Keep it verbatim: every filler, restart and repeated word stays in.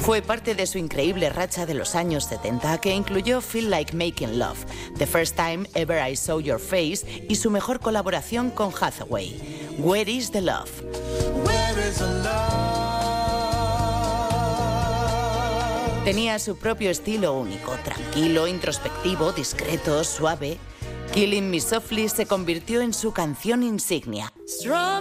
Fue parte de su increíble racha de los años setenta, que incluyó Feel Like Making Love, The First Time Ever I Saw Your Face y su mejor colaboración con Hathaway, Where is the Love? Where is the love? Tenía su propio estilo único, tranquilo, introspectivo, discreto, suave. Killing Me Softly se convirtió en su canción insignia.